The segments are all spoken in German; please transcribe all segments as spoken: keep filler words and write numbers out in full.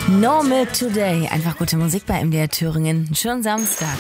No Milk Today. Einfach gute Musik bei M D R Thüringen. Schon Samstag.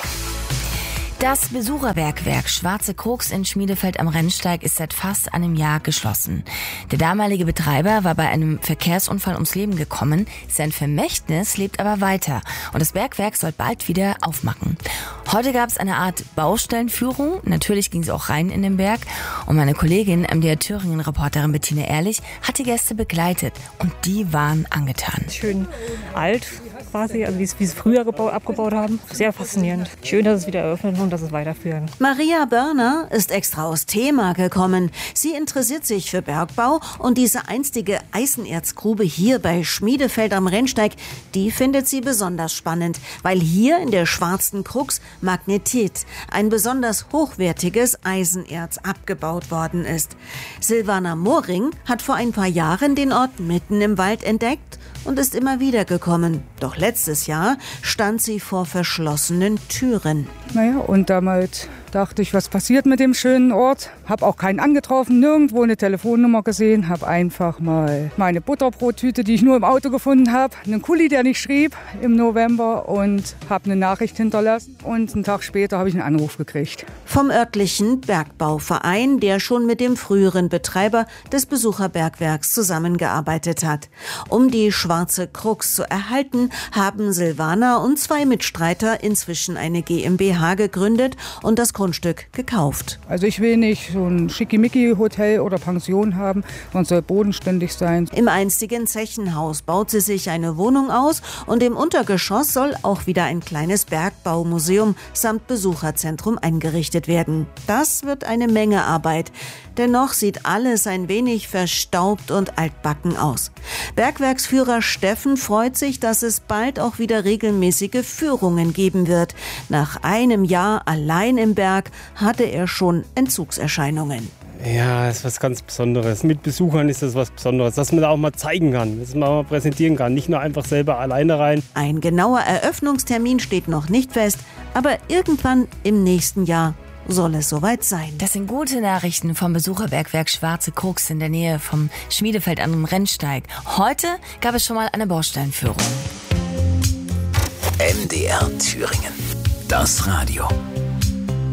Das Besucherbergwerk Schwarze Krux in Schmiedefeld am Rennsteig ist seit fast einem Jahr geschlossen. Der damalige Betreiber war bei einem Verkehrsunfall ums Leben gekommen. Sein Vermächtnis lebt aber weiter und das Bergwerk soll bald wieder aufmachen. Heute gab es eine Art Baustellenführung. Natürlich ging es auch rein in den Berg. Und meine Kollegin, M D R Thüringen-Reporterin Bettina Ehrlich, hat die Gäste begleitet. Und die waren angetan. Schön alt quasi, also wie es, wie es früher gebaut, abgebaut haben. Sehr faszinierend. Schön, dass es wieder eröffnet und dass es weiterführen. Maria Börner ist extra aus Thema gekommen. Sie interessiert sich für Bergbau und diese einstige Eisenerzgrube hier bei Schmiedefeld am Rennsteig, die findet sie besonders spannend, weil hier in der Schwarzen Krux Magnetit, ein besonders hochwertiges Eisenerz, abgebaut worden ist. Silvana Mohring hat vor ein paar Jahren den Ort mitten im Wald entdeckt und ist immer wieder gekommen. Doch letztes Jahr stand sie vor verschlossenen Türen. Naja, und damals dachte ich, was passiert mit dem schönen Ort? Hab auch keinen angetroffen, nirgendwo eine Telefonnummer gesehen. Hab einfach mal meine Butterbrottüte, die ich nur im Auto gefunden habe, einen Kuli, der nicht schrieb, im November, und habe eine Nachricht hinterlassen. Und einen Tag später habe ich einen Anruf gekriegt. Vom örtlichen Bergbauverein, der schon mit dem früheren Betreiber des Besucherbergwerks zusammengearbeitet hat. Um die Schwarze Krux zu erhalten, haben Silvana und zwei Mitstreiter inzwischen eine GmbH gegründet und das Grundstück gekauft. Also ich will nicht so ein Schickimicki-Hotel oder Pension haben, sondern soll bodenständig sein. Im einstigen Zechenhaus baut sie sich eine Wohnung aus und im Untergeschoss soll auch wieder ein kleines Bergbaumuseum samt Besucherzentrum eingerichtet werden. Das wird eine Menge Arbeit. Dennoch sieht alles ein wenig verstaubt und altbacken aus. Bergwerksführer Steffen freut sich, dass es bald auch wieder regelmäßige Führungen geben wird. Nach einem Jahr allein im Berg hatte er schon Entzugserscheinungen. Ja, das ist was ganz Besonderes. Mit Besuchern ist das was Besonderes, dass man da auch mal zeigen kann, dass man auch mal präsentieren kann. Nicht nur einfach selber alleine rein. Ein genauer Eröffnungstermin steht noch nicht fest, aber irgendwann im nächsten Jahr soll es soweit sein. Das sind gute Nachrichten vom Besucherbergwerk Schwarze Krux in der Nähe vom Schmiedefeld am Rennsteig. Heute gab es schon mal eine Baustellenführung. M D R Thüringen. Das Radio.